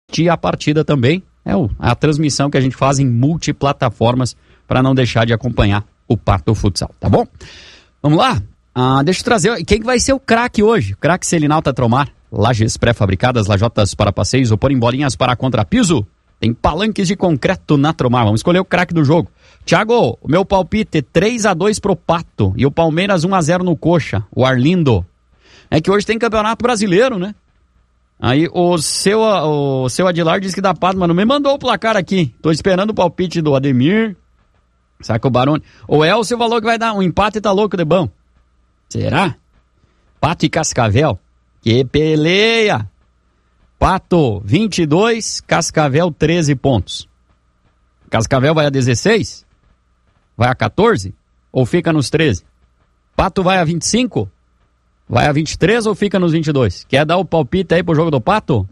assistir a partida também. É a transmissão que a gente faz em multiplataformas para não deixar de acompanhar o Pato Futsal, tá bom? Vamos lá? Deixa eu trazer, quem vai ser o craque hoje? O craque Selinalta Tromar, lajes pré-fabricadas, lajotas para passeios, opor em bolinhas para contrapiso, tem palanques de concreto na Tromar. Vamos escolher o craque do jogo. Thiago, o meu palpite 3-2 pro Pato e o Palmeiras 1-0 no Coxa, o Arlindo. É que hoje tem Campeonato Brasileiro, né? Aí o seu Adilar disse que dá Pato, mas não me mandou o placar aqui. Tô esperando o palpite do Ademir. Será que o Barone... O Elcio falou que vai dar um empate e tá louco de bom. Será? Pato e Cascavel. Que peleia! Pato 22, Cascavel 13 pontos. Cascavel vai a 16? Vai a 14? Ou fica nos 13? Pato vai a 25? Vai a 23 ou fica nos 22? Quer dar o palpite aí pro jogo do Pato?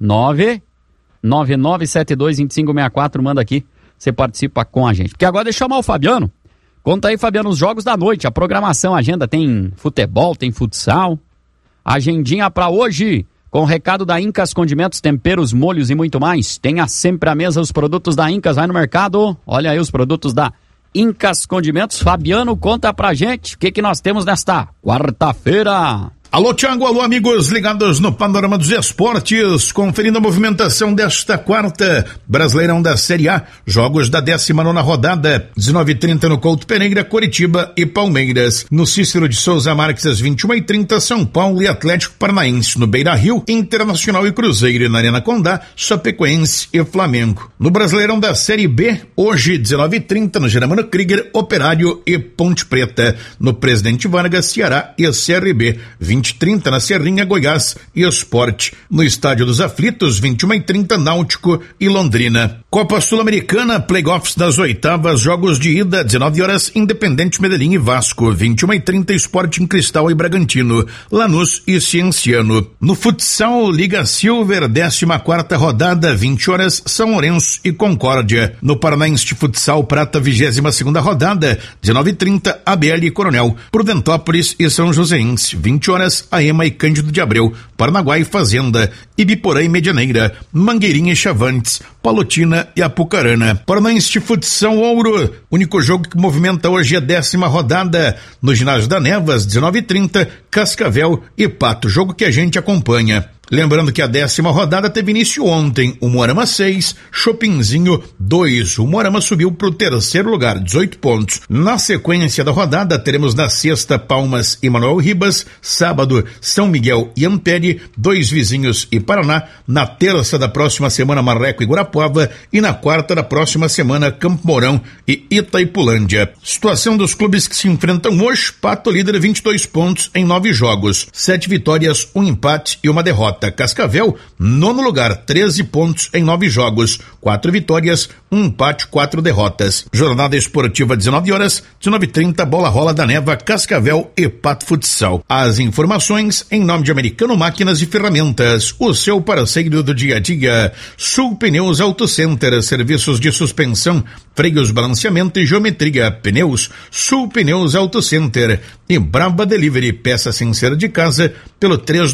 999722564, manda aqui. Você participa com a gente. Porque agora deixa eu chamar o Fabiano. Conta aí, Fabiano, os jogos da noite. A programação, a agenda tem futebol, tem futsal. Agendinha pra hoje, com o recado da Incas Condimentos, temperos, molhos e muito mais. Tenha sempre à mesa os produtos da Incas. Vai no mercado, olha aí os produtos da Incas Condimentos. Fabiano, conta pra gente o que nós temos nesta quarta-feira. Alô, Thiago, alô, amigos ligados no Panorama dos Esportes, conferindo a movimentação desta quarta, Brasileirão da Série A, jogos da 19ª rodada, 19h30 no Couto Pereira, Coritiba e Palmeiras. No Cícero de Souza Marques, às 21h30, São Paulo e Atlético Paranaense. No Beira-Rio, Internacional e Cruzeiro. E na Arena Condá, Chapecoense e Flamengo. No Brasileirão da Série B, hoje, 19h30, no Germano Krieger, Operário e Ponte Preta. No Presidente Vargas, Ceará e CRB. 20h30 na Serrinha, Goiás e Sport. No Estádio dos Aflitos, 21h30, Náutico e Londrina. Copa Sul-Americana, playoffs das oitavas, jogos de ida, 19h, Independente Medellín e Vasco. 21h30, Sporting Cristal e Bragantino. Lanús e Cienciano. No futsal, Liga Silver, 14ª rodada, 20h, São Lourenço e Concórdia. No Paranaense Futsal Prata, 22ª rodada, 19h30, ABL e Coronel. Prudentópolis e São Joséense, 20h, AEMA e Cândido de Abreu, Paranaguá e Fazenda, Ibiporã e Medianeira, Mangueirinha e Chavantes, Palotina e Apucarana. Paranaense Futsal Ouro, único jogo que movimenta hoje a 10ª rodada, no Ginásio da Nevas, 19h30, Cascavel e Pato, jogo que a gente acompanha. Lembrando que a 10ª rodada teve início ontem, o Moarama 6, Chopinzinho 2. O Moarama subiu para o 3º lugar, 18 pontos. Na sequência da rodada, teremos na sexta Palmas e Manuel Ribas, sábado São Miguel e Ampere, 2 Vizinhos e Paraná, na terça da próxima semana Marreco e Guarapuava e na quarta da próxima semana Campo Mourão e Itaipulândia. Situação dos clubes que se enfrentam hoje: Pato líder 22 pontos em 9 jogos, 7 vitórias, 1 empate e 1 derrota. Cascavel, 9º lugar, 13 pontos em 9 jogos, 4 vitórias, 1 empate, 4 derrotas. Jornada esportiva, 19h, 19h30, bola rola da Neva, Cascavel e Pato Futsal. As informações em nome de Americano Máquinas e Ferramentas, o seu parceiro do dia a dia. Sul Pneus Auto Center, serviços de suspensão, freios, balanceamento e geometria. Pneus, Sul Pneus Auto Center. E Braba Delivery, peça sem ser de casa, pelo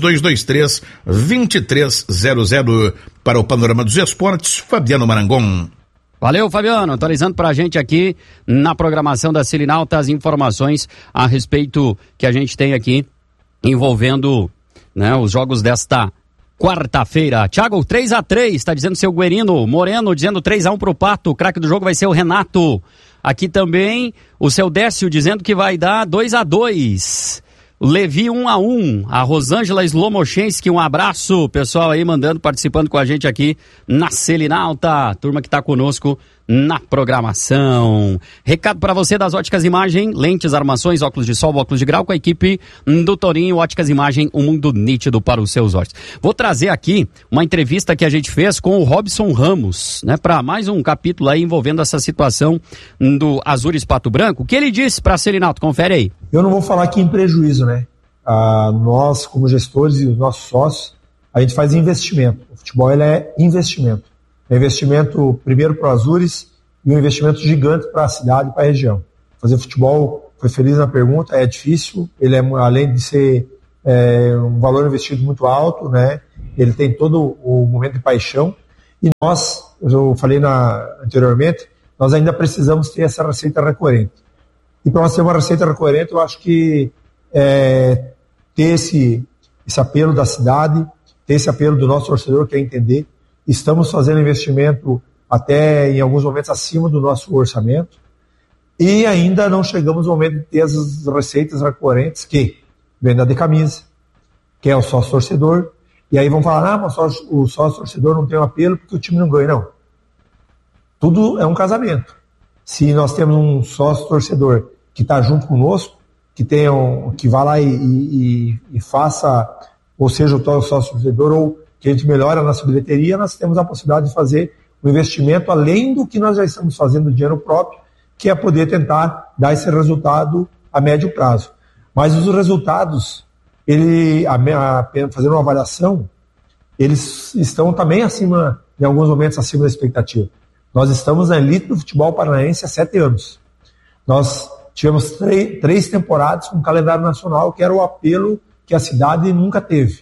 3223-2300. Para o Panorama dos Esportes, Fabiano Marangon. Valeu, Fabiano, atualizando pra gente aqui na programação da Selinalta as informações a respeito que a gente tem aqui envolvendo, né, os jogos desta quarta-feira. Thiago, 3-3, tá dizendo seu Guerino. Moreno dizendo 3-1 pro Pato. O craque do jogo vai ser o Renato. Aqui também o seu Décio dizendo que vai dar 2-2. Levi 1-1, a Rosângela Slomochenski, um abraço, pessoal aí mandando, participando com a gente aqui na Selinalta, turma que tá conosco na programação. Recado para você das Óticas Imagem, lentes, armações, óculos de sol, óculos de grau, com a equipe do Torinho. Óticas Imagem, um mundo nítido para os seus olhos. Vou trazer aqui uma entrevista que a gente fez com o Robson Ramos, né, para mais um capítulo aí envolvendo essa situação do Azures Pato Branco. O que ele disse para a Selinalta? Confere aí. Eu não vou falar aqui em prejuízo, né? Nós, como gestores e os nossos sócios, a gente faz investimento. O futebol, ele é investimento. É investimento primeiro para o Azures e um investimento gigante para a cidade e para a região. Fazer futebol, foi feliz na pergunta, é difícil. Ele é, além de ser um valor investido muito alto, né? Ele tem todo o momento de paixão. E nós, eu falei anteriormente, nós ainda precisamos ter essa receita recorrente. E para nós ter uma receita recorrente, eu acho que ter esse apelo da cidade, ter esse apelo do nosso torcedor, que é entender. Estamos fazendo investimento até em alguns momentos acima do nosso orçamento e ainda não chegamos ao momento de ter as receitas recorrentes, que venda de camisa, que é o sócio torcedor, e aí vão falar, mas o sócio torcedor não tem um apelo porque o time não ganha. Não. Tudo é um casamento. Se nós temos um sócio torcedor que está junto conosco, que vá lá e faça, ou seja, o sócio torcedor, ou que a gente melhora a nossa bilheteria, nós temos a possibilidade de fazer um investimento além do que nós já estamos fazendo do dinheiro próprio, que é poder tentar dar esse resultado a médio prazo. Mas os resultados, fazendo uma avaliação, eles estão também acima, em alguns momentos, acima da expectativa. Nós estamos na elite do futebol paranaense há 7 anos. Nós tivemos 3 temporadas com calendário nacional, que era o apelo que a cidade nunca teve.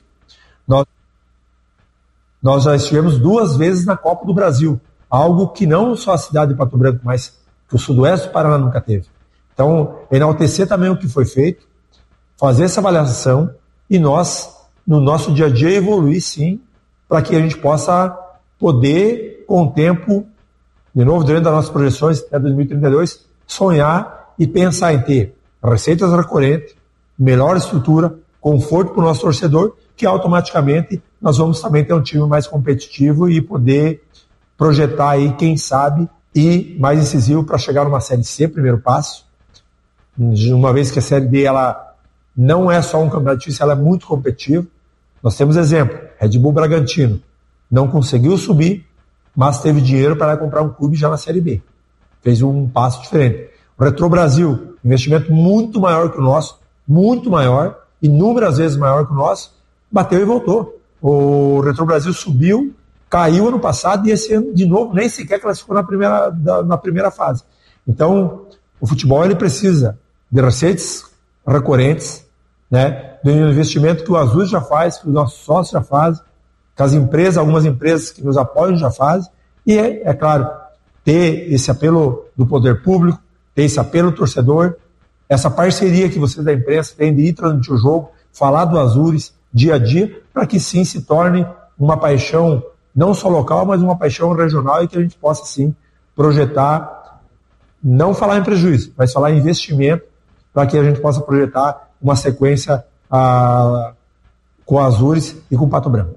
Nós já estivemos 2 vezes na Copa do Brasil, algo que não só a cidade de Pato Branco, mas que o sudoeste do Paraná nunca teve. Então, enaltecer também o que foi feito, fazer essa avaliação e nós, no nosso dia a dia, evoluir sim, para que a gente possa poder, com o tempo, de novo, dentro das nossas projeções até 2032, sonhar e pensar em ter receitas recorrentes, melhor estrutura, conforto para o nosso torcedor, que automaticamente nós vamos também ter um time mais competitivo e poder projetar aí, quem sabe, e mais incisivo para chegar numa Série C, primeiro passo. Uma vez que a Série D ela não é só um campeonato difícil, ela é muito competitiva. Nós temos exemplo, Red Bull Bragantino não conseguiu subir, mas teve dinheiro para comprar um clube já na Série B. Fez um passo diferente. O Retro Brasil, investimento muito maior que o nosso, muito maior, inúmeras vezes maior que o nosso, bateu e voltou. O Retro Brasil subiu, caiu ano passado e esse ano, de novo, nem sequer classificou na primeira fase. Então, o futebol ele precisa de receitas recorrentes, né, do investimento que o Azul já faz, que os nossos sócios já fazem, que as empresas, algumas empresas que nos apoiam já fazem, e é claro, ter esse apelo do poder público, ter esse apelo do torcedor, essa parceria que vocês da imprensa têm de ir transmitir o jogo, falar do Azures dia a dia, para que sim se torne uma paixão não só local, mas uma paixão regional e que a gente possa sim projetar, não falar em prejuízo, mas falar em investimento, para que a gente possa projetar uma sequência com Azures e com Pato Branco.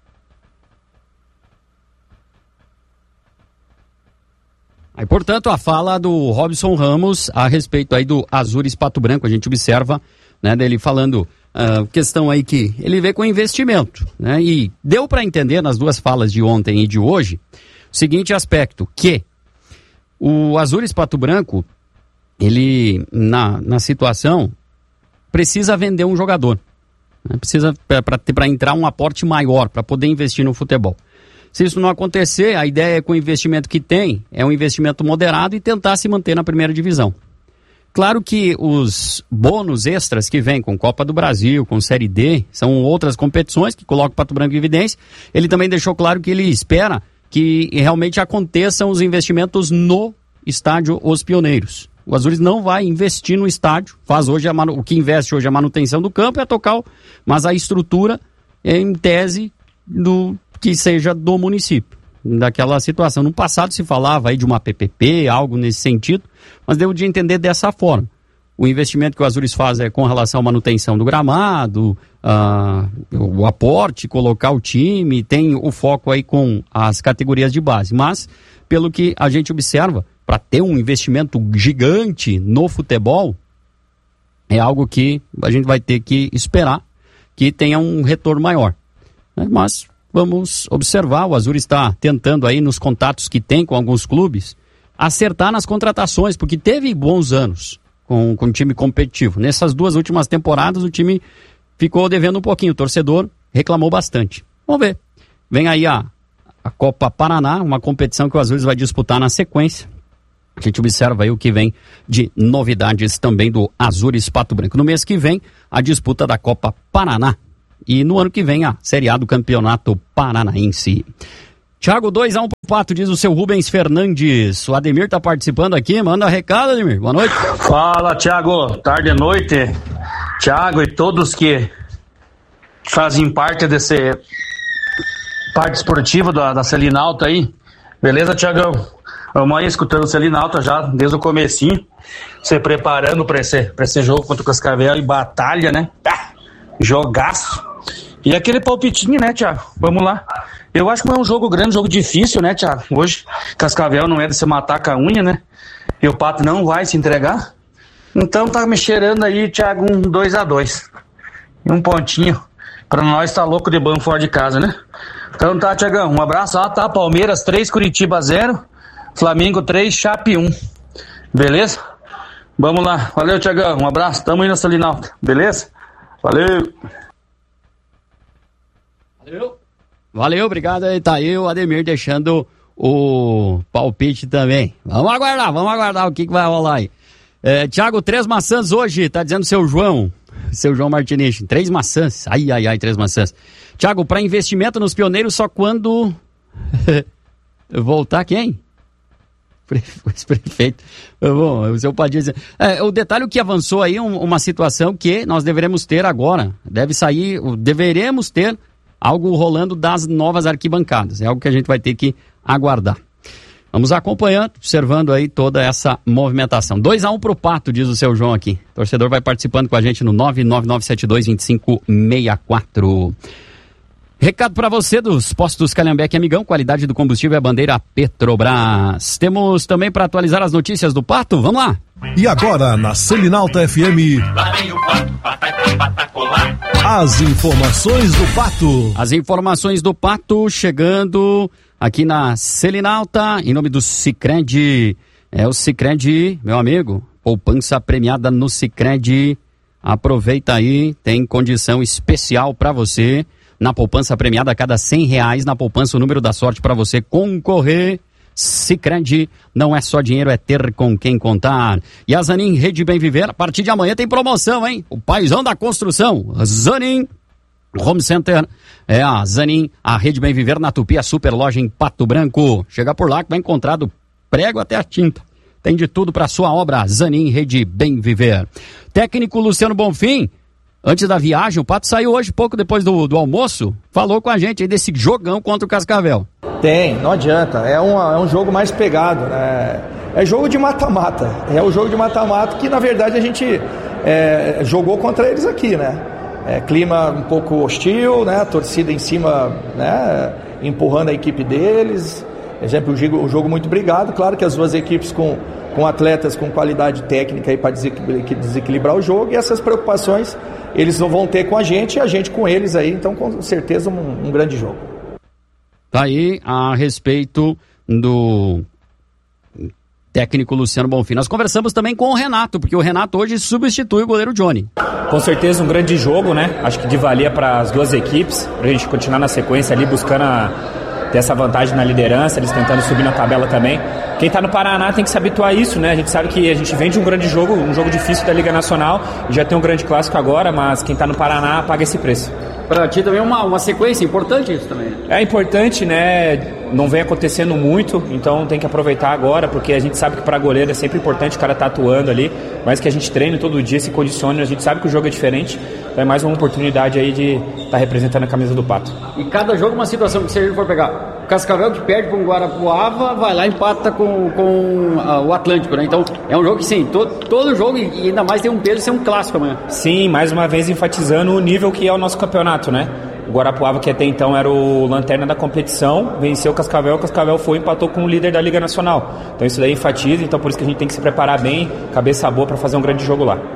Aí, portanto, a fala do Robson Ramos a respeito aí do Azures Pato Branco, a gente observa, né, dele falando questão aí que ele vê com investimento, né, e deu para entender nas 2 falas de ontem e de hoje o seguinte aspecto, que o Azures Pato Branco, ele, na situação, precisa vender um jogador, né, precisa para entrar um aporte maior, para poder investir no futebol. Se isso não acontecer, a ideia é que o investimento que tem é um investimento moderado e tentar se manter na primeira divisão. Claro que os bônus extras que vêm com Copa do Brasil, com Série D, são outras competições que colocam o Pato Branco em evidência. Ele também deixou claro que ele espera que realmente aconteçam os investimentos no estádio Os Pioneiros. O Azures não vai investir no estádio, faz hoje o que investe hoje é a manutenção do campo, é tocar, mas a estrutura é em tese que seja do município, daquela situação. No passado se falava aí de uma PPP, algo nesse sentido, mas deu de entender dessa forma. O investimento que o Azures faz é com relação à manutenção do gramado, o aporte, colocar o time, tem o foco aí com as categorias de base. Mas, pelo que a gente observa, para ter um investimento gigante no futebol, é algo que a gente vai ter que esperar que tenha um retorno maior. Mas vamos observar, o Azures está tentando aí nos contatos que tem com alguns clubes, acertar nas contratações, porque teve bons anos com um time competitivo. Nessas 2 últimas temporadas o time ficou devendo um pouquinho, o torcedor reclamou bastante. Vamos ver. Vem aí a Copa Paraná, uma competição que o Azures vai disputar na sequência. A gente observa aí o que vem de novidades também do Azures Pato Branco. No mês que vem, a disputa da Copa Paraná. E no ano que vem, a Série A do Campeonato Paranaense. Thiago, 2-1 pro Pato, diz o seu Rubens Fernandes. O Ademir tá participando aqui, manda recado, Ademir. Boa noite. Fala, Thiago. Tarde e noite. Thiago e todos que fazem parte desse parte esportiva da Selinalta aí. Beleza, Thiagão? Vamos aí escutando o Selinalta já desde o comecinho, se preparando para esse jogo contra o Cascavel e batalha, né? Jogaço. E aquele palpitinho, né, Thiago? Vamos lá. Eu acho que não é um jogo grande, um jogo difícil, né, Thiago? Hoje, Cascavel não é de se matar com a unha, né? E o Pato não vai se entregar. Então tá me cheirando aí, Thiago, um 2-2. E um pontinho. Pra nós tá louco de banco fora de casa, né? Então tá, Thiagão, um abraço. Tá, Palmeiras 3, Curitiba 0. Flamengo 3, Chape 1. Beleza? Vamos lá. Valeu, Thiagão. Um abraço. Tamo aí na Selinalta. Beleza? Valeu. Valeu, obrigado aí. Tá aí o Ademir deixando o palpite também. Vamos aguardar o que vai rolar aí. Thiago, 3 maçãs hoje, tá dizendo seu João Martinez. 3 maçãs. Ai, 3 maçãs. Thiago, para investimento nos pioneiros só quando voltar quem? Prefeito. Bom, o seu Padilha diz... o detalhe que avançou aí uma situação que nós deveremos ter agora. Deveremos ter algo rolando das novas arquibancadas. É algo que a gente vai ter que aguardar. Vamos acompanhando, observando aí toda essa movimentação. 2-1 pro Pato, diz o seu João aqui. O torcedor vai participando com a gente no 999722564. Recado para você dos postos Calhambeque Amigão, qualidade do combustível é a bandeira Petrobras. Temos também para atualizar as notícias do Pato, vamos lá. E agora na Selinalta FM, as informações do Pato. As informações do Pato chegando aqui na Selinalta, em nome do Sicredi. O Sicredi, meu amigo, poupança premiada no Sicredi. Aproveita aí, tem condição especial para você. Na poupança premiada a cada R$100, na poupança o número da sorte para você concorrer. Sicredi, não é só dinheiro, é ter com quem contar. E a Zanin Rede Bem Viver, a partir de amanhã tem promoção, hein? O paizão da construção, Zanin Home Center, a Zanin, a Rede Bem Viver na Tupi, a super loja em Pato Branco. Chega por lá que vai encontrar do prego até a tinta. Tem de tudo para sua obra, Zanin Rede Bem Viver. Técnico Luciano Bonfim, antes da viagem, o Pato saiu hoje, pouco depois do almoço, falou com a gente aí desse jogão contra o Cascavel. Não adianta, é um jogo mais pegado, né? É jogo de mata-mata, é o jogo de mata-mata que na verdade a gente jogou contra eles aqui, né? Clima um pouco hostil, né? A torcida em cima, né? Empurrando a equipe deles, exemplo, um jogo muito brigado, claro que as duas equipes com atletas com qualidade técnica para desequilibrar o jogo, e essas preocupações eles não vão ter com a gente e a gente com eles aí, então com certeza um grande jogo. Tá aí a respeito do técnico Luciano Bonfim. Nós conversamos também com o Renato, porque o Renato hoje substitui o goleiro Johnny. Com certeza um grande jogo, né? Acho que de valia para as duas equipes, pra gente continuar na sequência ali, buscando ter essa vantagem na liderança, eles tentando subir na tabela também. Quem tá no Paraná tem que se habituar a isso, né? A gente sabe que a gente vem de um grande jogo, um jogo difícil da Liga Nacional, e já tem um grande clássico agora, mas quem tá no Paraná paga esse preço. Para ti também é uma sequência importante isso também, né? É importante, né? Não vem acontecendo muito, então tem que aproveitar agora, porque a gente sabe que para goleiro é sempre importante o cara tá atuando ali, mas que a gente treine todo dia, se condicione, a gente sabe que o jogo é diferente, então é mais uma oportunidade aí de estar representando a camisa do Pato. E cada jogo uma situação que se a gente for pegar, o Cascavel que perde para o Guarapuava, vai lá e empata com o Atlântico, né? Então é um jogo que sim, todo jogo, e ainda mais tem um peso de ser um clássico amanhã. Sim, mais uma vez enfatizando o nível que é o nosso campeonato, né? O Guarapuava, que até então era o lanterna da competição, venceu o Cascavel foi e empatou com o líder da Liga Nacional. Então isso daí enfatiza, então por isso que a gente tem que se preparar bem, cabeça boa para fazer um grande jogo lá.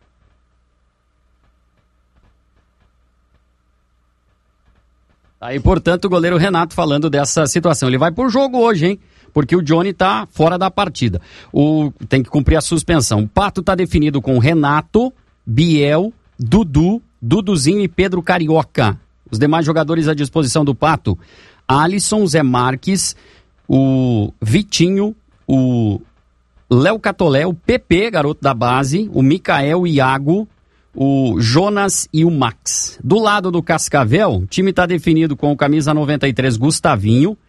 Aí, portanto, o goleiro Renato falando dessa situação. Ele vai por jogo hoje, hein? Porque o Johnny tá fora da partida. Tem que cumprir a suspensão. O Pato tá definido com Renato, Biel, Duduzinho e Pedro Carioca. Os demais jogadores à disposição do Pato: Alisson, Zé Marques, o Vitinho, o Léo Catolé, o PP, garoto da base, o Micael, o Iago, o Jonas e o Max. Do lado do Cascavel, o time está definido com o camisa 93 Gustavinho,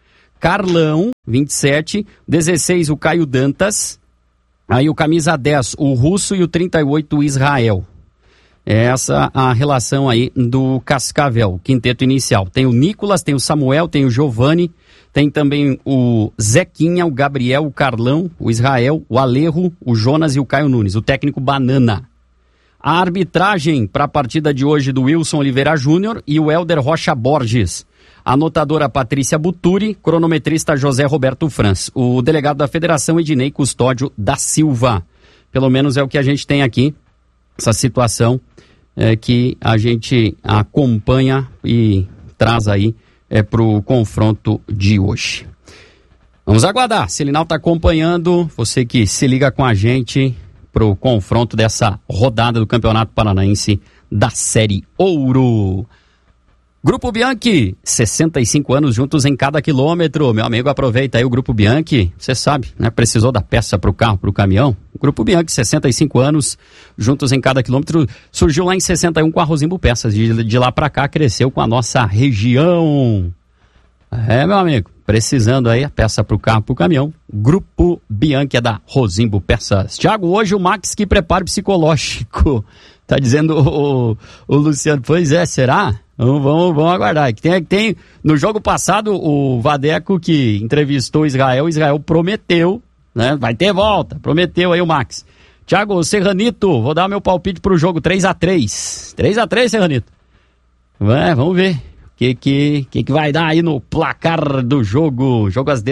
Carlão, 27, 16 o Caio Dantas, aí o camisa 10 o Russo e o 38 o Israel. Essa a relação aí do Cascavel, quinteto inicial. Tem o Nicolas, tem o Samuel, tem o Giovani, tem também o Zequinha, o Gabriel, o Carlão, o Israel, o Alejo, o Jonas e o Caio Nunes, o técnico Banana. A arbitragem para a partida de hoje do Wilson Oliveira Júnior e o Helder Rocha Borges. Anotadora Patrícia Buturi, cronometrista José Roberto Franz. O delegado da Federação Ednei Custódio da Silva. Pelo menos é o que a gente tem aqui, essa situação que a gente acompanha e traz aí para o confronto de hoje. Vamos aguardar, Selinal está acompanhando, você que se liga com a gente para o confronto dessa rodada do Campeonato Paranaense da Série Ouro. Grupo Bianchi, 65 anos juntos em cada quilômetro. Meu amigo, aproveita aí o Grupo Bianchi. Você sabe, né? Precisou da peça para o carro, para o caminhão. O Grupo Bianchi, 65 anos juntos em cada quilômetro. Surgiu lá em 61 com a Rosimbo Peças. De lá para cá cresceu com a nossa região. Meu amigo, precisando aí a peça para o carro, para o caminhão. Grupo Bianchi é da Rosimbo Peças. Tiago, hoje o Max que prepara psicológico. Tá dizendo o Luciano. Pois é, será? Vamos aguardar. Tem, no jogo passado, o Vadeco que entrevistou o Israel prometeu, né? Vai ter volta, prometeu aí o Max. Thiago, Serranito, vou dar meu palpite pro jogo 3-3. 3-3, Serranito. Vamos ver o que vai dar aí no placar do jogo. Jogo às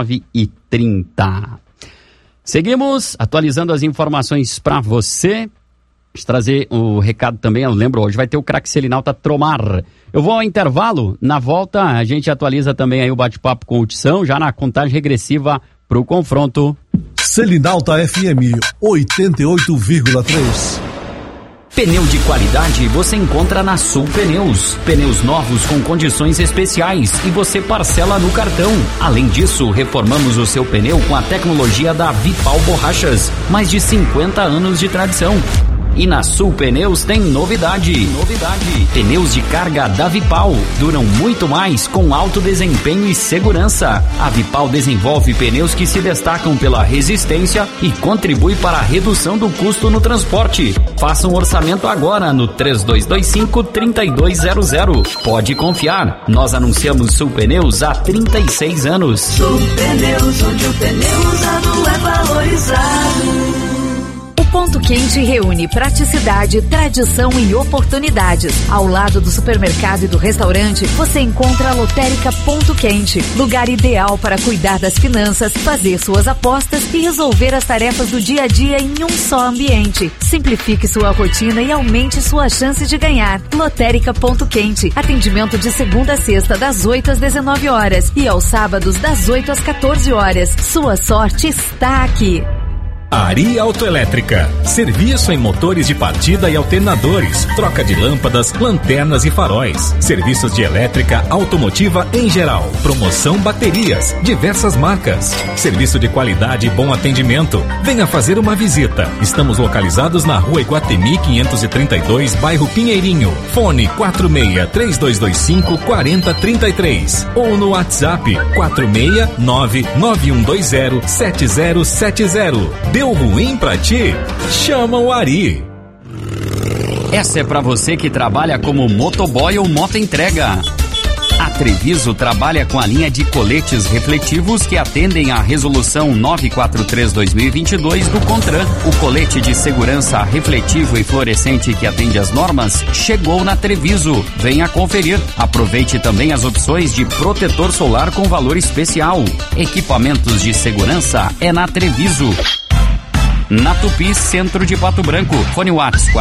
19h30. Seguimos atualizando as informações para você. Deixa eu trazer o recado também, eu lembro, hoje vai ter o craque Selinalta Tromar. Eu vou ao intervalo, na volta a gente atualiza também aí o bate-papo com o Tição, já na contagem regressiva para o confronto. Selinalta FM 88,3. Pneu de qualidade você encontra na Sul Pneus. Pneus novos com condições especiais e você parcela no cartão. Além disso, reformamos o seu pneu com a tecnologia da Vipal Borrachas. Mais de 50 anos de tradição. E na Sul Pneus tem novidade. Pneus de carga da Vipal duram muito mais com alto desempenho e segurança. A Vipal desenvolve pneus que se destacam pela resistência e contribui para a redução do custo no transporte. Faça um orçamento agora no 3225-3200. Pode confiar, nós anunciamos Sul Pneus há 36 anos. Sul Pneus, onde o pneu usado é valorizado. Ponto Quente reúne praticidade, tradição e oportunidades. Ao lado do supermercado e do restaurante, você encontra a lotérica Ponto Quente, lugar ideal para cuidar das finanças, fazer suas apostas e resolver as tarefas do dia a dia em um só ambiente. Simplifique sua rotina e aumente sua chance de ganhar. Lotérica Ponto Quente, atendimento de segunda a sexta das 8 às 19 horas e aos sábados das 8 às 14 horas. Sua sorte está aqui. Ari Autoelétrica. Serviço em motores de partida e alternadores, troca de lâmpadas, lanternas e faróis. Serviços de elétrica automotiva em geral. Promoção baterias, diversas marcas. Serviço de qualidade e bom atendimento. Venha fazer uma visita. Estamos localizados na Rua Iguatemi 532, bairro Pinheirinho. Fone 46-3225-4033 ou no WhatsApp 469-9120-7070. Deu ruim pra ti? Chama o Ari. Essa é pra você que trabalha como motoboy ou motoentrega. A Treviso trabalha com a linha de coletes refletivos que atendem à resolução 943/2022 do CONTRAN. O colete de segurança refletivo e fluorescente que atende às normas chegou na Treviso. Venha conferir. Aproveite também as opções de protetor solar com valor especial. Equipamentos de segurança é na Treviso. Na Tupi, centro de Pato Branco. Fone WhatsApp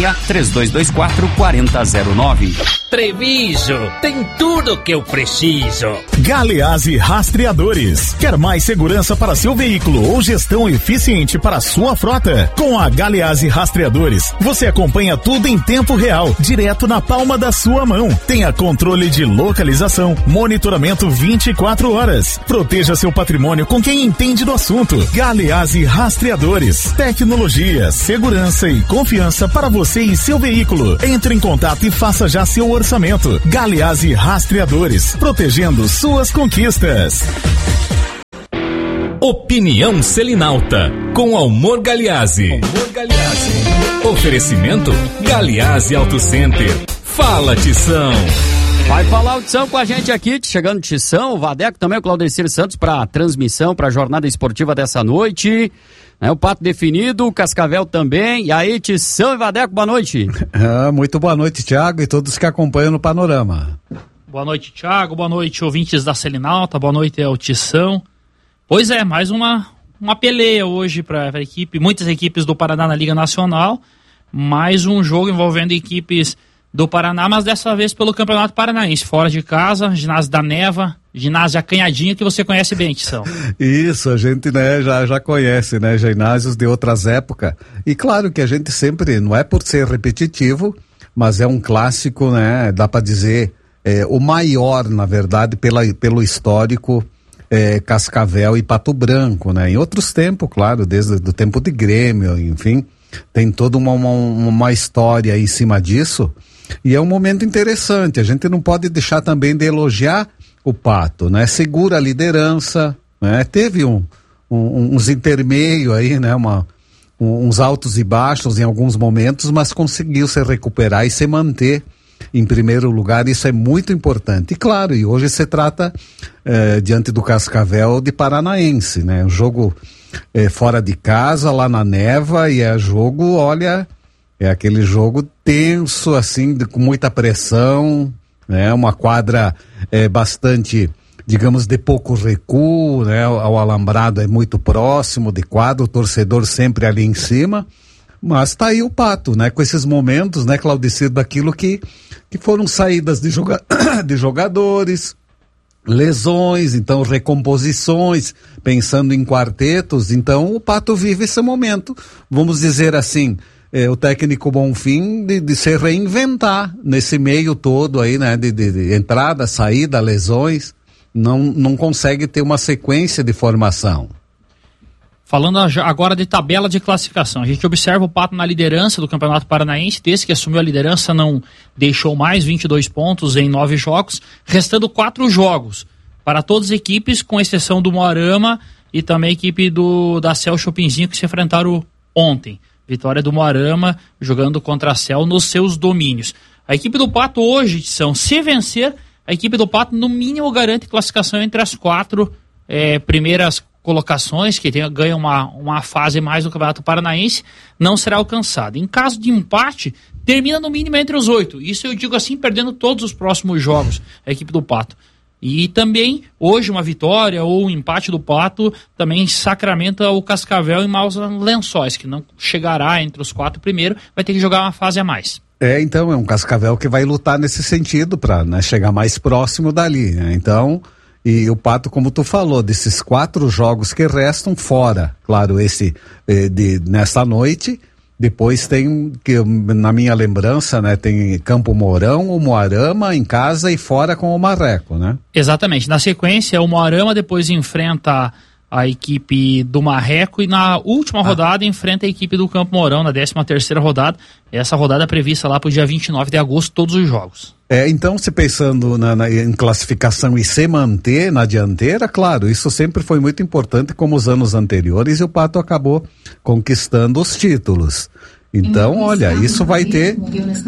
46-3224-4009. Treviso, tem tudo que eu preciso. Galeazzi Rastreadores. Quer mais segurança para seu veículo ou gestão eficiente para sua frota? Com a Galeazzi Rastreadores, você acompanha tudo em tempo real, direto na palma da sua mão. Tenha controle de localização, monitoramento 24 horas. Proteja seu patrimônio com quem entende do assunto. Galeazzi Rastreadores. Tecnologia, segurança e confiança para você e seu veículo. Entre em contato e faça já seu orçamento. Galeazzi Rastreadores, protegendo suas conquistas. Opinião Selinalta, com Almor Galeazzi. Oferecimento Galeazzi Auto Center. Fala, Tição. Vai falar o Tição com a gente aqui, chegando Tição, o Vadeco também, o Claudecir Santos para a transmissão, para a jornada esportiva dessa noite. O Pato definido, o Cascavel também. E aí, Tição e Vadeco, boa noite. Muito boa noite, Thiago, e todos que acompanham no Panorama. Boa noite, Thiago, boa noite, ouvintes da Selinalta, boa noite ao Tição. Pois é, mais uma peleia hoje para a equipe, muitas equipes do Paraná na Liga Nacional, mais um jogo envolvendo equipes do Paraná, mas dessa vez pelo Campeonato Paranaense, fora de casa, ginásio da Neva, ginásio Acanhadinha, que você conhece bem, Tição. Isso, a gente já conhece, ginásios de outras épocas, e claro que a gente sempre, não é por ser repetitivo, mas é um clássico, dá para dizer, o maior, na verdade, pelo histórico, Cascavel e Pato Branco, em outros tempos, claro, desde o tempo de Grêmio, enfim, tem toda uma história em cima disso, e é um momento interessante. A gente não pode deixar também de elogiar o Pato, segura a liderança, teve uns intermeios aí, uns altos e baixos em alguns momentos, mas conseguiu se recuperar e se manter em primeiro lugar. Isso é muito importante. E claro, e hoje se trata, diante do Cascavel, de Paranaense, um jogo fora de casa, lá na Neva, e é jogo, é aquele jogo tenso, assim, com muita pressão, uma quadra bastante, digamos, de pouco recuo, o alambrado é muito próximo de quadra, o torcedor sempre ali em cima. Mas tá aí o Pato, com esses momentos, Claudecir, daquilo que foram saídas de jogadores, lesões, então recomposições, pensando em quartetos. Então o Pato vive esse momento, vamos dizer assim, o técnico Bonfim de se reinventar nesse meio todo aí, de entrada, saída, lesões, não consegue ter uma sequência de formação. Falando agora de tabela de classificação, a gente observa o Pato na liderança do Campeonato Paranaense, desde que assumiu a liderança não deixou mais 22 pontos em 9 jogos, restando 4 jogos para todas as equipes, com exceção do Moarama e também a equipe da Cel Chopinzinho, que se enfrentaram ontem. Vitória do Moarama jogando contra a Cel nos seus domínios. A equipe do Pato hoje, se vencer, a equipe do Pato no mínimo garante classificação entre as 4 primeiras colocações, que ganham uma fase mais do Campeonato Paranaense, não será alcançada. Em caso de empate, termina no mínimo entre os 8. Isso eu digo assim, perdendo todos os próximos jogos, a equipe do Pato. E também, hoje, uma vitória ou um empate do Pato também sacramenta o Cascavel em Maus Lençóis, que não chegará entre os 4 primeiros, vai ter que jogar uma fase a mais. Então, é um Cascavel que vai lutar nesse sentido para chegar mais próximo dali, Então, e o Pato, como tu falou, desses 4 jogos que restam fora, claro, esse nesta noite, depois tem, que na minha lembrança, tem Campo Mourão, o Moarama em casa e fora com o Marreco, Exatamente, na sequência o Moarama depois enfrenta a equipe do Marreco e na última rodada enfrenta a equipe do Campo Mourão, na 13ª rodada. Essa rodada é prevista lá para o dia 29 de agosto, todos os jogos. Então, se pensando em classificação e se manter na dianteira, claro, isso sempre foi muito importante, como os anos anteriores, e o Pato acabou conquistando os títulos. Então, olha, isso vai ter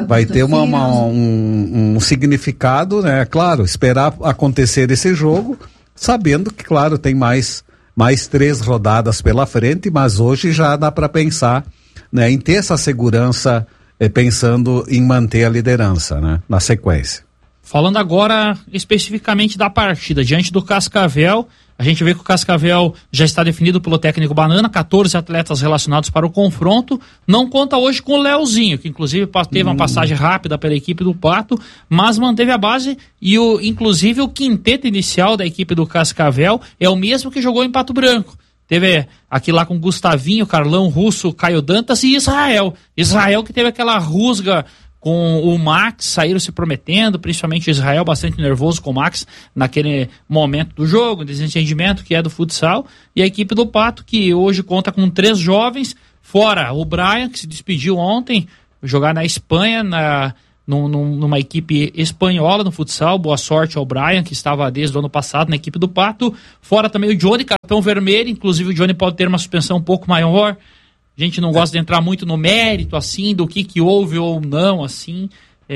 um significado, Claro, esperar acontecer esse jogo, sabendo que, claro, tem mais 3 rodadas pela frente, mas hoje já dá para pensar, em ter essa segurança, pensando em manter a liderança, na sequência. Falando agora especificamente da partida, diante do Cascavel, a gente vê que o Cascavel já está definido pelo técnico Banana, 14 atletas relacionados para o confronto, não conta hoje com o Leozinho, que inclusive teve uma passagem rápida pela equipe do Pato, mas manteve a base e inclusive o quinteto inicial da equipe do Cascavel é o mesmo que jogou em Pato Branco. Teve aqui lá com Gustavinho, Carlão, Russo, Caio Dantas e Israel. Israel que teve aquela rusga com o Max, saíram se prometendo, principalmente Israel, bastante nervoso com o Max naquele momento do jogo, desentendimento que é do futsal, e a equipe do Pato, que hoje conta com 3 jovens, Fora o Brian, que se despediu ontem, jogar na Espanha, numa equipe espanhola no futsal. Boa sorte ao Brian, que estava desde o ano passado na equipe do Pato. Fora também o Johnny, cartão vermelho. Inclusive o Johnny pode ter uma suspensão um pouco maior. A gente não gosta de entrar muito no mérito, assim, do que houve ou não, assim.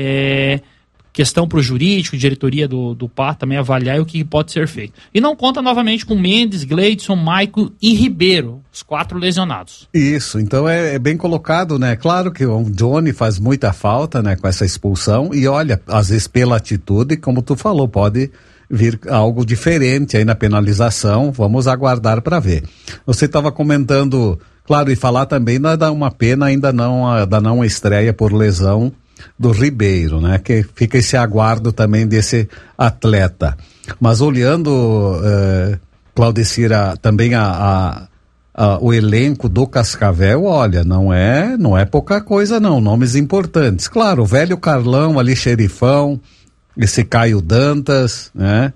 Questão para o jurídico, diretoria do Pato também avaliar o que pode ser feito. E não conta novamente com Mendes, Gleidson, Maico e Ribeiro, os 4 lesionados. Isso, então é bem colocado, né? Claro que o Johnny faz muita falta, né, com essa expulsão, e olha, às vezes pela atitude, como tu falou, pode vir algo diferente aí na penalização, vamos aguardar para ver. Você estava comentando, claro, e falar também dá uma pena ainda da não estreia por lesão do Ribeiro, né? Que fica esse aguardo também desse atleta. Mas olhando, Claudecira, também o elenco do Cascavel, olha, não é pouca coisa não, nomes importantes. Claro, o velho Carlão ali, xerifão, esse Caio Dantas, né?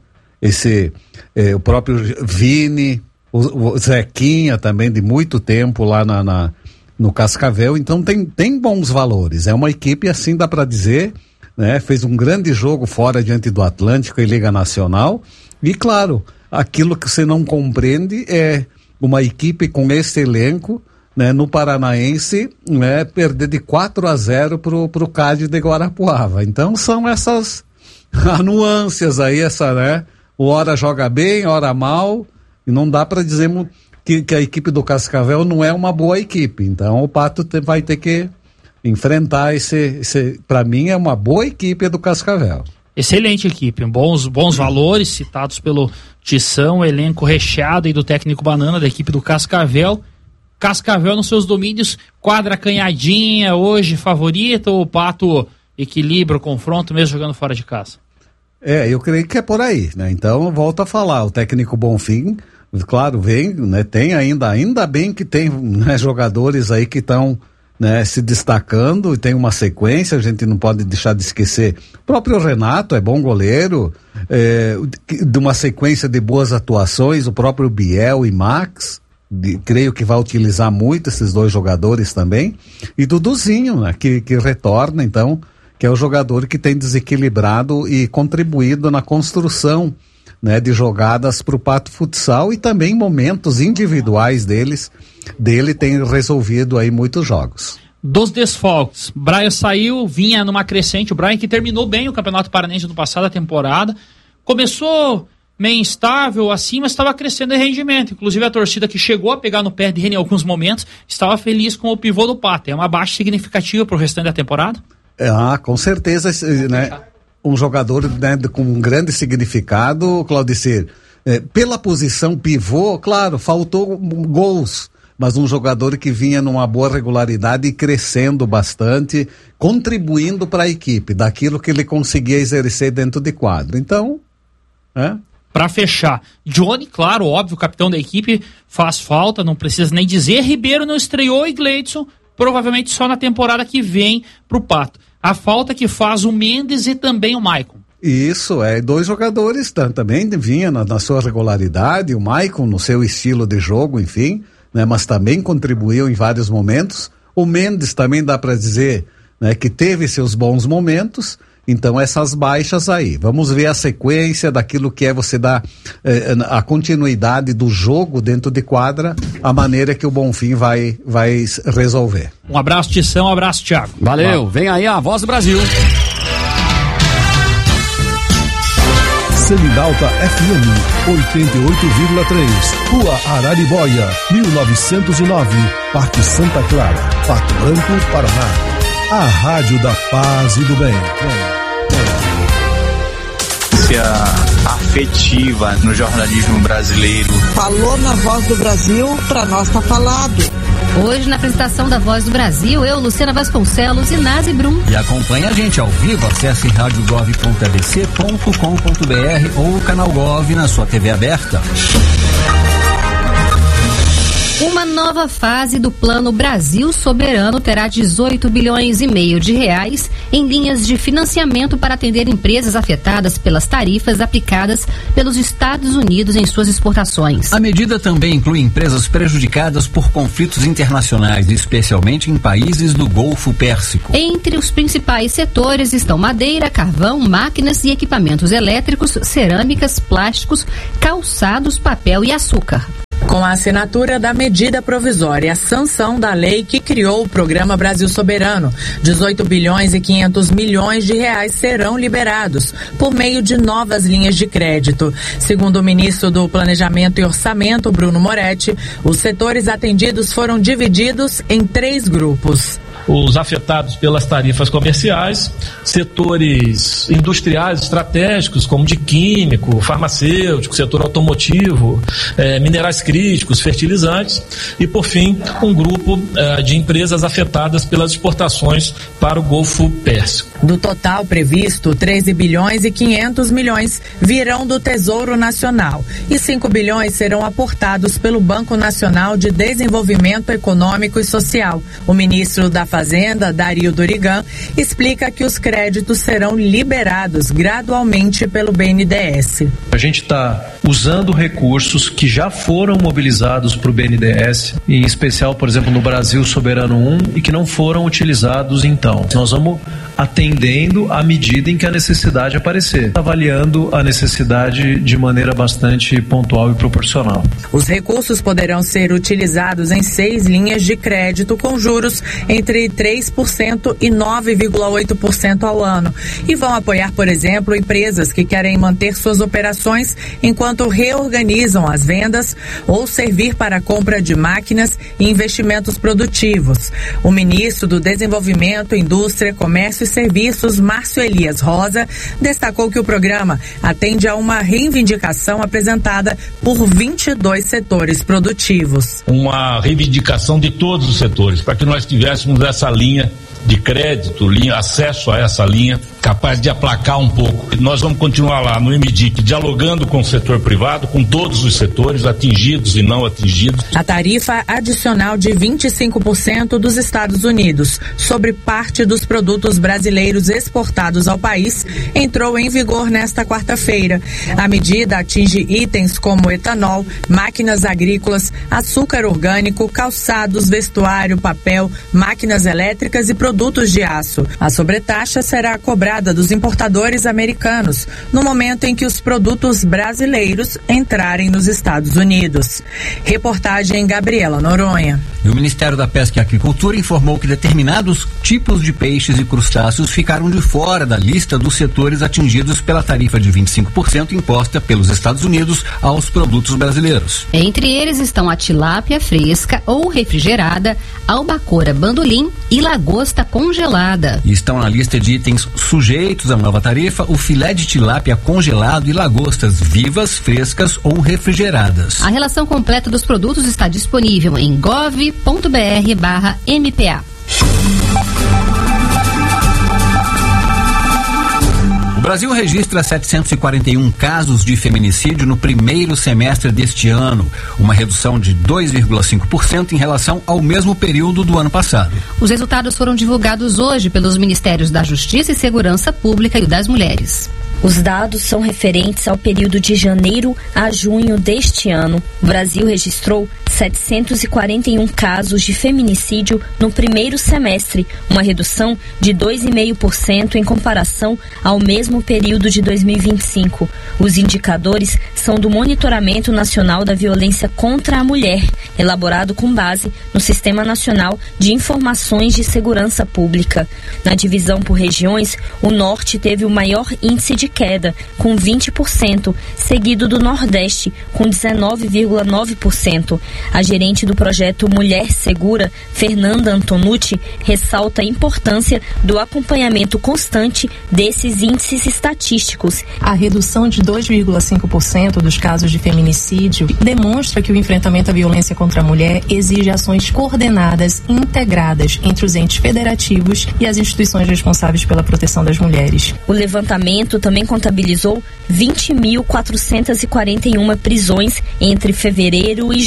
O próprio Vini, o Zequinha também, de muito tempo lá no Cascavel, então tem bons valores, é uma equipe, assim dá para dizer, né? Fez um grande jogo fora diante do Atlântico em Liga Nacional, e claro, aquilo que você não compreende é uma equipe com esse elenco, né, no Paranaense, né, perder de 4-0 pro Cádiz de Guarapuava. Então são essas nuances aí, né? Hora joga bem, hora mal, e não dá para dizer que a equipe do Cascavel não é uma boa equipe. Então o Pato vai ter que enfrentar para mim é uma boa equipe do Cascavel. Excelente equipe, bons valores citados pelo Tição, elenco recheado aí do técnico Banana da equipe do Cascavel. Cascavel nos seus domínios, quadra canhadinha, hoje favorita, ou o Pato equilibra o confronto mesmo jogando fora de casa? Eu creio que é por aí, né? Então volto a falar, o técnico Bonfim, claro, vem, né? Tem ainda bem que tem, né, jogadores aí que estão, né, se destacando e tem uma sequência, a gente não pode deixar de esquecer. O próprio Renato é bom goleiro, de uma sequência de boas atuações, o próprio Biel e Max, creio que vai utilizar muito esses 2 jogadores também, e Duduzinho, né, que retorna, então, que é o jogador que tem desequilibrado e contribuído na construção, né, de jogadas para o Pato Futsal, e também momentos individuais dele tem resolvido aí muitos jogos. Dos desfalques, Brian saiu, vinha numa crescente, o Brian que terminou bem o Campeonato Paranense do passado, a temporada, começou meio instável assim, mas estava crescendo em rendimento, inclusive a torcida que chegou a pegar no pé dele em alguns momentos, estava feliz com o pivô do Pato. É uma baixa significativa para o restante da temporada? Com certeza, né? Um jogador, né, com um grande significado, Claudicir. Pela posição pivô, claro, faltou gols, mas um jogador que vinha numa boa regularidade e crescendo bastante, contribuindo para a equipe, daquilo que ele conseguia exercer dentro de quadro. Então, Para fechar, Johnny, claro, óbvio, capitão da equipe, faz falta, não precisa nem dizer. Ribeiro não estreou e Gleidson provavelmente só na temporada que vem pro Pato. A falta que faz o Mendes e também o Maicon. Isso, 2 jogadores também vinha na sua regularidade, o Maicon no seu estilo de jogo, enfim, né, mas também contribuiu em vários momentos. O Mendes também dá para dizer, né, que teve seus bons momentos. Então essas baixas aí, vamos ver a sequência daquilo que você dar a continuidade do jogo dentro de quadra, a maneira que o Bonfim vai resolver. Um abraço, Tição, um abraço, Thiago. Valeu, vem aí a Voz do Brasil. Seminalta FM 88,3, Rua Araribóia, 1909, Parque Santa Clara, Pato Branco, Paraná. A Rádio da Paz e do Bem. Afetiva no jornalismo brasileiro. Falou na Voz do Brasil, pra nós tá falado. Hoje, na apresentação da Voz do Brasil, eu, Luciana Vasconcelos e Nazi Brum. E acompanha a gente ao vivo, acesse radiogov.abc.com.br ou o canal Gov na sua TV aberta. O Uma nova fase do Plano Brasil Soberano terá 18 bilhões e meio de reais em linhas de financiamento para atender empresas afetadas pelas tarifas aplicadas pelos Estados Unidos em suas exportações. A medida também inclui empresas prejudicadas por conflitos internacionais, especialmente em países do Golfo Pérsico. Entre os principais setores estão madeira, carvão, máquinas e equipamentos elétricos, cerâmicas, plásticos, calçados, papel e açúcar. Com a assinatura da medida provisória e a sanção da lei que criou o Programa Brasil Soberano, 18 bilhões e 500 milhões de reais serão liberados por meio de novas linhas de crédito. Segundo o ministro do Planejamento e Orçamento, Bruno Moretti, os setores atendidos foram divididos em 3 grupos. Os afetados pelas tarifas comerciais, setores industriais estratégicos, como de químico, farmacêutico, setor automotivo, minerais críticos, fertilizantes, e, por fim, um grupo de empresas afetadas pelas exportações para o Golfo Pérsico. Do total previsto, 13 bilhões e 500 milhões virão do Tesouro Nacional e 5 bilhões serão aportados pelo Banco Nacional de Desenvolvimento Econômico e Social. O ministro da Fazenda, Dario Dorigan, explica que os créditos serão liberados gradualmente pelo BNDES. A gente está usando recursos que já foram mobilizados para o BNDES, em especial, por exemplo, no Brasil Soberano 1, e que não foram utilizados então. Nós vamos atendendo à medida em que a necessidade aparecer, avaliando a necessidade de maneira bastante pontual e proporcional. Os recursos poderão ser utilizados em 6 linhas de crédito com juros entre 3% e 9,8% ao ano e vão apoiar, por exemplo, empresas que querem manter suas operações enquanto reorganizam as vendas ou servir para a compra de máquinas e investimentos produtivos. O ministro do Desenvolvimento, Indústria, Comércio e Serviços, Márcio Elias Rosa, destacou que o programa atende a uma reivindicação apresentada por 22 setores produtivos. Uma reivindicação de todos os setores, para que nós tivéssemos essa linha de crédito, acesso a essa linha, capaz de aplacar um pouco. Nós vamos continuar lá no MDIC, dialogando com o setor privado, com todos os setores, atingidos e não atingidos. A tarifa adicional de 25% dos Estados Unidos sobre parte dos produtos brasileiros exportados ao país entrou em vigor nesta quarta-feira. A medida atinge itens como etanol, máquinas agrícolas, açúcar orgânico, calçados, vestuário, papel, máquinas elétricas e produtos de aço. A sobretaxa será cobrada dos importadores americanos no momento em que os produtos brasileiros entrarem nos Estados Unidos. Reportagem Gabriela Noronha. E o Ministério da Pesca e Aquicultura informou que determinados tipos de peixes e crustáceos ficaram de fora da lista dos setores atingidos pela tarifa de 25% imposta pelos Estados Unidos aos produtos brasileiros. Entre eles estão a tilápia fresca ou refrigerada, albacora bandolim e lagosta congelada. E estão na lista de itens sujeitos à nova tarifa o filé de tilápia congelado e lagostas vivas, frescas ou refrigeradas. A relação completa dos produtos está disponível em gov.br/MPA. O Brasil registra 741 casos de feminicídio no primeiro semestre deste ano, uma redução de 2,5% em relação ao mesmo período do ano passado. Os resultados foram divulgados hoje pelos Ministérios da Justiça e Segurança Pública e das Mulheres. Os dados são referentes ao período de janeiro a junho deste ano. O Brasil registrou 741 casos de feminicídio no primeiro semestre, uma redução de 2,5% em comparação ao mesmo período de 2025. Os indicadores são do Monitoramento Nacional da Violência contra a Mulher, elaborado com base no Sistema Nacional de Informações de Segurança Pública. Na divisão por regiões, o Norte teve o maior índice de queda, com 20%, seguido do Nordeste, com 19,9%. A gerente do projeto Mulher Segura, Fernanda Antonucci, ressalta a importância do acompanhamento constante desses índices estatísticos. A redução de 2,5% dos casos de feminicídio demonstra que o enfrentamento à violência contra a mulher exige ações coordenadas e integradas entre os entes federativos e as instituições responsáveis pela proteção das mulheres. O levantamento também contabilizou 20.441 prisões entre fevereiro e julho.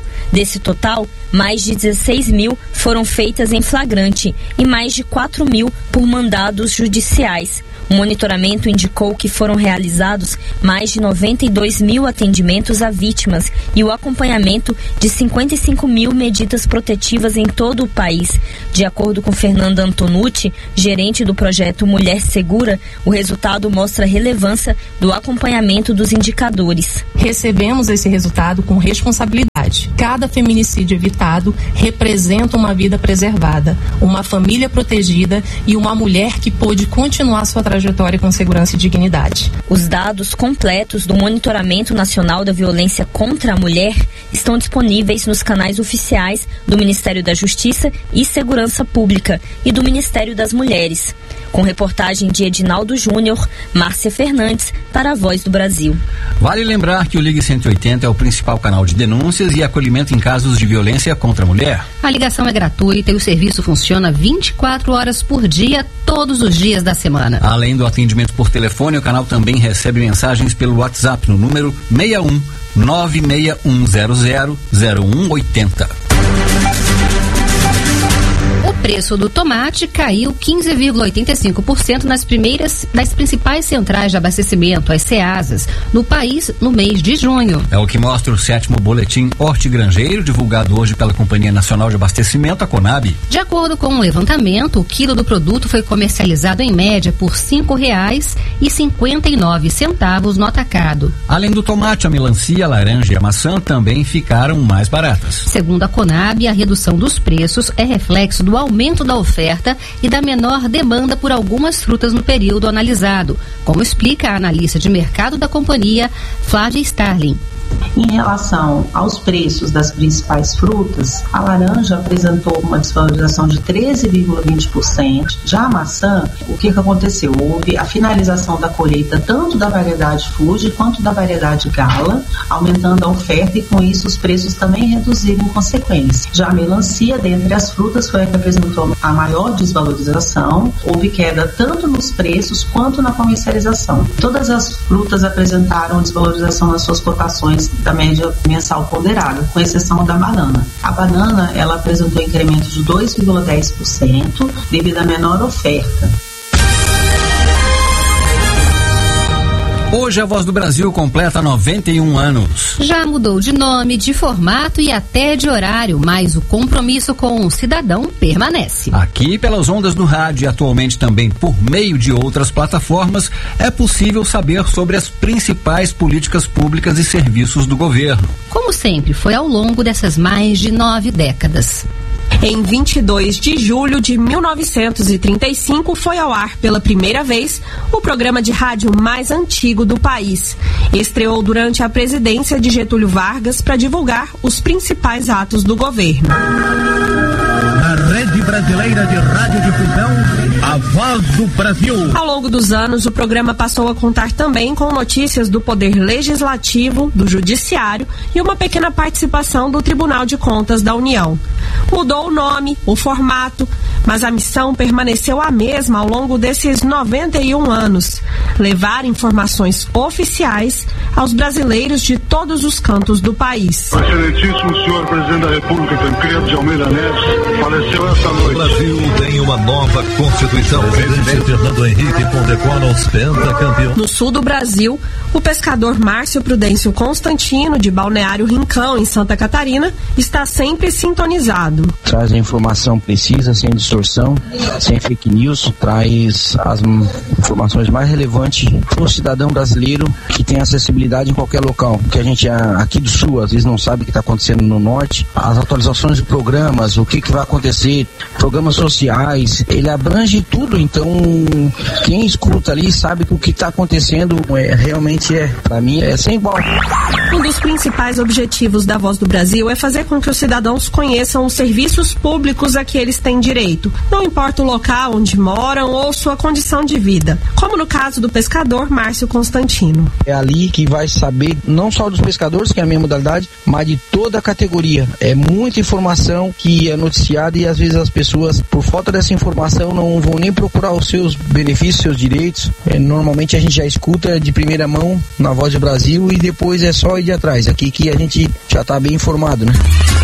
Desse total, mais de 16 mil foram feitas em flagrante e mais de 4 mil por mandados judiciais. O monitoramento indicou que foram realizados mais de 92 mil atendimentos a vítimas e o acompanhamento de 55 mil medidas protetivas em todo o país. De acordo com Fernanda Antonucci, gerente do projeto Mulher Segura, o resultado mostra a relevância do acompanhamento dos indicadores. Recebemos esse resultado com responsabilidade. Cada feminicídio evitado representa uma vida preservada, uma família protegida e uma mulher que pôde continuar sua trajetória com segurança e dignidade. Os dados completos do Monitoramento Nacional da Violência contra a Mulher estão disponíveis nos canais oficiais do Ministério da Justiça e Segurança Pública e do Ministério das Mulheres. Com reportagem de Edinaldo Júnior, Márcia Fernandes, para a Voz do Brasil. Vale lembrar que o Ligue 180 é o principal canal de denúncias e acolhimento em casos de violência contra a mulher. A ligação é gratuita e o serviço funciona 24 horas por dia, todos os dias da semana. Além do atendimento por telefone, o canal também recebe mensagens pelo WhatsApp no número 61 96100 0180. O preço do tomate caiu 15,85% das principais centrais de abastecimento, as Ceasas, no país no mês de junho. É o que mostra o 7º boletim hortigranjeiro, divulgado hoje pela Companhia Nacional de Abastecimento, a Conab. De acordo com o levantamento, o quilo do produto foi comercializado em média por R$ 5,59 no atacado. Além do tomate, a melancia, a laranja e a maçã também ficaram mais baratas. Segundo a Conab, a redução dos preços é reflexo do aumento da oferta e da menor demanda por algumas frutas no período analisado, como explica a analista de mercado da companhia, Flávia Starling. Em relação aos preços das principais frutas, a laranja apresentou uma desvalorização de 13,20%. Já a maçã, o que aconteceu? Houve a finalização da colheita tanto da variedade Fuji quanto da variedade Gala, aumentando a oferta e com isso os preços também reduziram em consequência. Já a melancia, dentre as frutas, foi a que apresentou a maior desvalorização. Houve queda tanto nos preços quanto na comercialização. Todas as frutas apresentaram desvalorização nas suas cotações da média mensal ponderada, com exceção da banana. A banana, ela apresentou incremento de 2,10% devido à menor oferta. Hoje a Voz do Brasil completa 91 anos. Já mudou de nome, de formato e até de horário, mas o compromisso com o cidadão permanece. Aqui pelas ondas do rádio e atualmente também por meio de outras plataformas, é possível saber sobre as principais políticas públicas e serviços do governo. Como sempre, foi ao longo dessas mais de 9 décadas. Em 22 de julho de 1935, foi ao ar pela primeira vez o programa de rádio mais antigo do país. Estreou durante a presidência de Getúlio Vargas para divulgar os principais atos do governo. Na Rede Brasileira de Radiodifusão, a Voz do Brasil. Ao longo dos anos, o programa passou a contar também com notícias do Poder Legislativo, do Judiciário e uma pequena participação do Tribunal de Contas da União. Mudou o nome, o formato, mas a missão permaneceu a mesma ao longo desses 91 anos: levar informações oficiais aos brasileiros de todos os cantos do país. Excelentíssimo senhor presidente da República, Tancredo de Almeida Neves, faleceu esta noite. O Brasil tem uma nova Constituição. O presidente Fernando Henrique condecora os pentacampeões. No sul do Brasil, o pescador Márcio Prudêncio Constantino, de Balneário Rincão, em Santa Catarina, está sempre sintonizado. Traz a informação precisa, sem distorção, sem fake news, traz as informações mais relevantes para o cidadão brasileiro que tem acessibilidade em qualquer local. Que a gente aqui do sul, às vezes não sabe o que está acontecendo no norte. As atualizações de programas, o que vai acontecer, programas sociais, ele abrange tudo. Então, quem escuta ali sabe que o que está acontecendo para mim, é sem igual. Um dos principais objetivos da Voz do Brasil é fazer com que os cidadãos conheçam os serviços públicos a que eles têm direito, não importa o local onde moram ou sua condição de vida, como no caso do pescador Márcio Constantino. É ali que vai saber não só dos pescadores, que é a minha modalidade, mas de toda a categoria. É muita informação que é noticiada e às vezes as pessoas, por falta dessa informação, não vão nem procurar os seus benefícios, seus direitos. Normalmente a gente já escuta de primeira mão na Voz do Brasil e depois é só ir de atrás. Aqui que a gente já está bem informado, né?